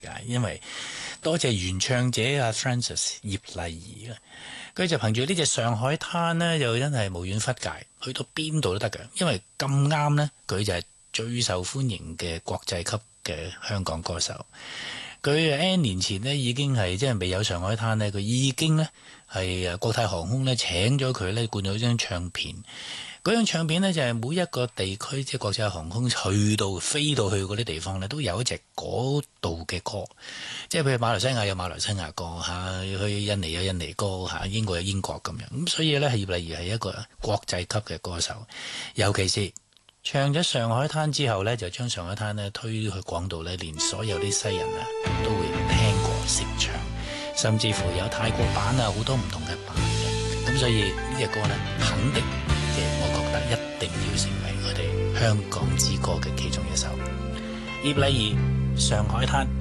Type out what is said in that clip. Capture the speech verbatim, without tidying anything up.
因為多謝原唱者阿 Francis 葉麗儀啊，佢就憑住呢隻上海灘呢，就真係無遠弗屆，去到邊度都得㗎。因為咁啱呢，佢就係最受歡迎嘅國際級嘅香港歌手。佢 N 年前呢已經係即係未有上海灘呢，佢已經呢係國泰航空呢請咗佢呢灌咗張唱片。嗰張唱片呢，就係每一個地區即係國際航空去到飛到去嗰啲地方呢，都有一隻嗰度嘅歌。即係譬如馬來西亞有馬來西亞歌嚇，去印尼有印尼歌嚇，英國有英國咁樣。咁所以呢，葉麗儀係一個國際級嘅歌手，尤其是唱咗上海灘之後呢，就將上海灘呢推去廣度呢，連所有啲西人啊都會聽過識唱，甚至乎有泰國版啊，好多唔同嘅版嘅。咁所以呢隻歌呢，肯定即係我覺得一定要成為我哋香港之歌嘅其中一首。葉麗儀《上海灘》。